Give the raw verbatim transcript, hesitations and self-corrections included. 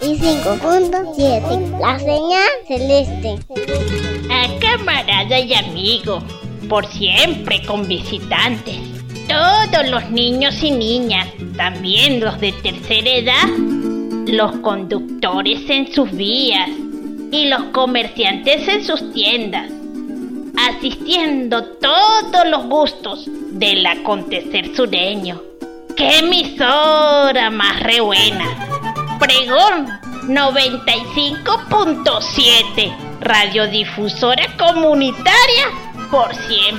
y cinco punto siete, la señal celeste. A camarada y amigo, por siempre con visitantes. Todos los niños y niñas, también los de tercera edad, los conductores en sus vías y los comerciantes en sus tiendas, asistiendo todos los gustos del acontecer sureño. ¡Qué emisora más re buena! Pregón noventa y cinco punto siete, radiodifusora comunitaria por siempre.